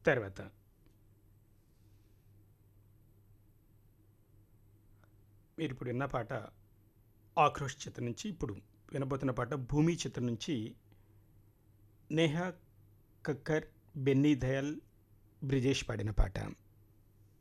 తర్వాత మీరు ఇప్పుడు విన్న పాట ఆక్రోష్ చిత్రం నుంచి, ఇప్పుడు వినబోతున్న పాట భూమి చిత్రం నుంచి నేహా కక్కర్, బెన్నీ దయాల్, బ్రిజేష్ పాడిన పాట.